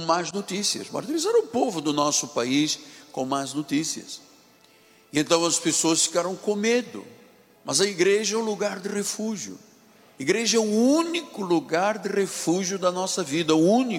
más notícias, martirizaram o povo do nosso país com más notícias. E então as pessoas ficaram com medo. Mas a igreja é um lugar de refúgio. A igreja é o único lugar de refúgio da nossa vida, o único.